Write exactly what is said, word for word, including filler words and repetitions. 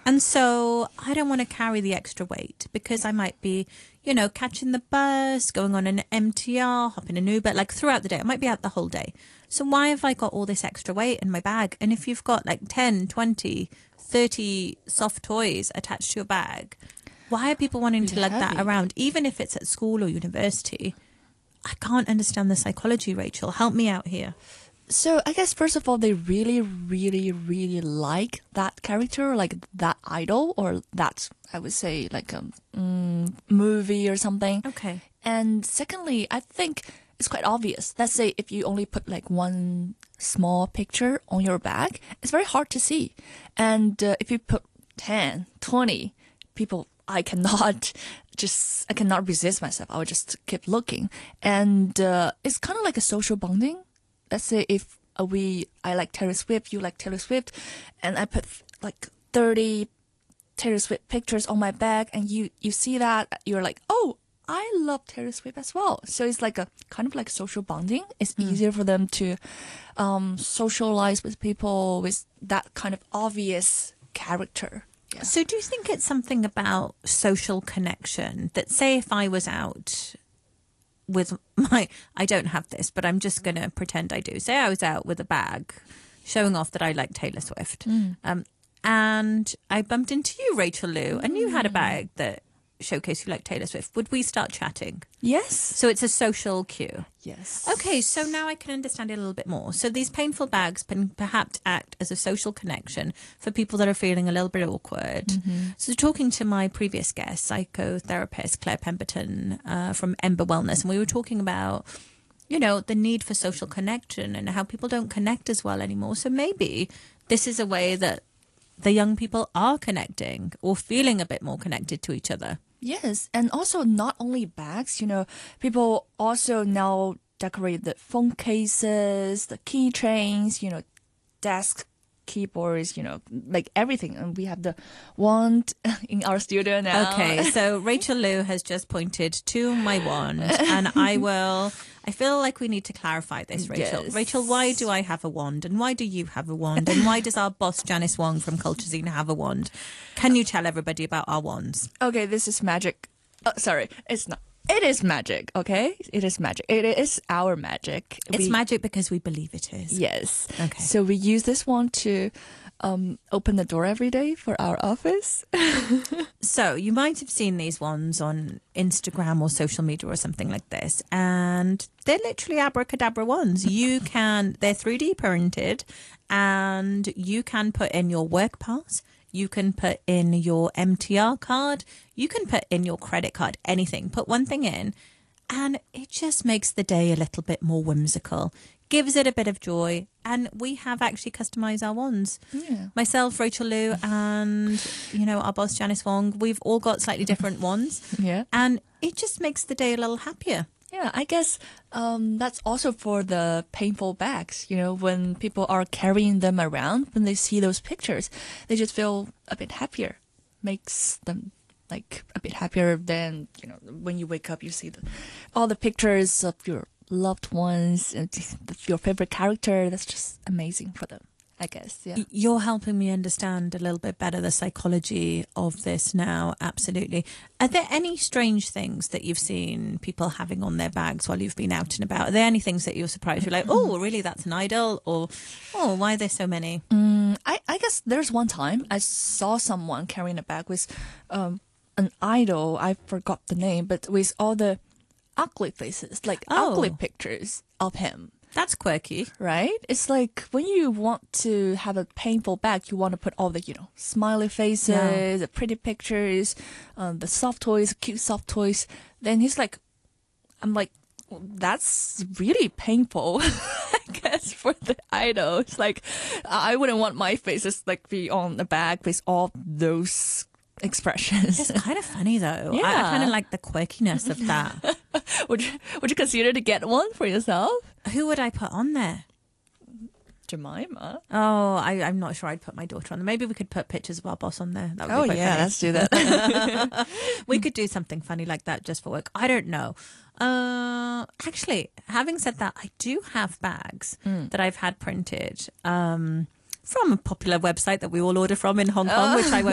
And so I don't want to carry the extra weight because I might be, you know, catching the bus, going on an M T R, hopping an Uber, like throughout the day. I might be out the whole day. So why have I got all this extra weight in my bag? And if you've got like ten, twenty, thirty soft toys attached to your bag, why are people wanting to lug that around? Even if it's at school or university, I can't understand the psychology, Rachel. Help me out here. So I guess first of all, they really, really, really like that character, like that idol, or that, I would say, like a um, movie or something. Okay. And secondly, I think it's quite obvious. Let's say if you only put like one small picture on your bag, it's very hard to see. And uh, if you put ten, twenty, people, I cannot just, I cannot resist myself. I would just keep looking. And uh, it's kind of like a social bonding. Let's say if uh, we, I like Taylor Swift, you like Taylor Swift, and I put like thirty Taylor Swift pictures on my bag, and you, you see that, you're like, oh, I love Taylor Swift as well. So it's like a kind of like social bonding. It's mm. easier for them to um, socialize with people with that kind of obvious character. Yeah. So do you think it's something about social connection that, say, if I was out with my, I don't have this, but I'm just going to pretend I do. Say I was out with a bag showing off that I like Taylor Swift. Mm. Um, and I bumped into you, Rachel Liu, and you had a bag that showcased you like Taylor Swift. Would we start chatting? Yes. So it's a social cue. Yes. Okay, so now I can understand it a little bit more. So these painful bags can perhaps act as a social connection for people that are feeling a little bit awkward. Mm-hmm. So talking to my previous guest, psychotherapist Claire Pemberton uh, from Ember Wellness, and we were talking about, you know, the need for social connection and how people don't connect as well anymore. So maybe this is a way that the young people are connecting or feeling a bit more connected to each other. Yes, and also not only bags, you know, people also now decorate the phone cases, the keychains, you know, desk keyboards, you know, like everything. And we have the wand in our studio now. Okay, so Rachel Liu has just pointed to my wand, and I will... I feel like we need to clarify this, Rachel. Yes. Rachel, why do I have a wand? And why do you have a wand? And why does our boss, Janice Wong from Culture Zine, have a wand? Can you tell everybody about our wands? Okay, this is magic. Oh, sorry, it's not. It is magic, okay? It is magic. It is our magic. It's we, magic because we believe it is. Yes. Okay. So we use this wand to um, open the door every day for our office. So you might have seen these wands on Instagram or social media or something like this, and they're literally abracadabra wands. You can, they're three D printed, and you can put in your work pass. You can put in your M T R card. You can put in your credit card, anything. Put one thing in and it just makes the day a little bit more whimsical, gives it a bit of joy. And we have actually customized our wands. Yeah. Myself, Rachel Liu, and, you know, our boss, Janice Wong, we've all got slightly different wands. Yeah. And it just makes the day a little happier. Yeah, I guess um, that's also for the painful bags. You know, when people are carrying them around, when they see those pictures, they just feel a bit happier. Makes them like a bit happier than, you know, when you wake up, you see the, all the pictures of your loved ones and your favorite character. That's just amazing for them, I guess. Yeah. You're helping me understand a little bit better the psychology of this now. Absolutely. Are there any strange things that you've seen people having on their bags while you've been out and about? Are there any things that you're surprised? You're like, oh, really? That's an idol? Or, oh, why are there so many? Mm, I, I guess there's one time I saw someone carrying a bag with um, an idol. I forgot the name, but with all the ugly faces, like Oh. ugly pictures of him. That's quirky. Right? It's like when you want to have a painful bag, you want to put all the, you know, smiley faces, Yeah. the pretty pictures, um, the soft toys, cute soft toys. Then he's like, I'm like, well, that's really painful, I guess, for the idol. It's like, I wouldn't want my faces like be on the bag with all those expressions. It's kind of funny though. Yeah. I, I kind of like the quirkiness of that. would you would you consider to get one for yourself? Who would I put on there? Jemima. Oh, I, I'm not sure I'd put my daughter on there. Maybe we could put pictures of our boss on there. That would Oh be quite yeah, funny. let's do that. We could do something funny like that just for work. I don't know. Uh, actually, having said that, I do have bags Mm. that I've had printed um, from a popular website that we all order from in Hong Kong, which I won't